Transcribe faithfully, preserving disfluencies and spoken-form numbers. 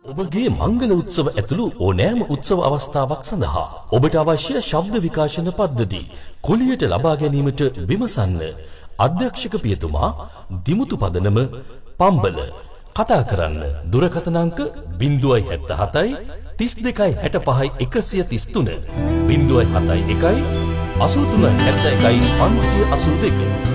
ඔබගේ මංගල උත්සව ඇතුළු ඕනෑම උත්සව අවස්ථාවක් සඳහා ඔබට අවශ්‍ය ශබ්ද විකාශන පද්ධති කුලියට ලබා ගැනීමට විමසන්න. අධ්‍යක්ෂක පියතුමා දිමුතු පදනම පම්බල. කතා කරන්න දුරකථන අංක zero seven seven තිස් දෙකයි හැට පහයි එකසිය තිස් තුන zero හතයි එකයි අසූ තුනයි හැත්තෑ එකයි පන්සිය අසූ දෙක.